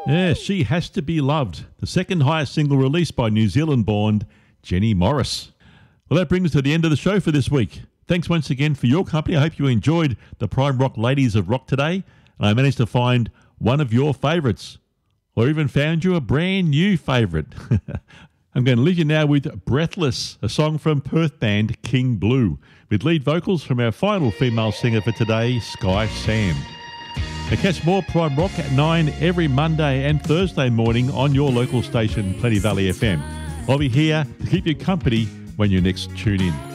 Yeah, She Has to Be Loved, the second highest single released by New Zealand-born Jenny Morris. Well, that brings us to the end of the show for this week. Thanks once again for your company. I hope you enjoyed the Prime Rock Ladies of Rock today, and I managed to find one of your favourites, or even found you a brand new favourite. I'm going to leave you now with Breathless, a song from Perth band King Blue, with lead vocals from our final female singer for today, Sky Sam. Now catch more Prime Rock at 9 every Monday and Thursday morning on your local station, Plenty Valley FM. I'll be here to keep you company when you next tune in.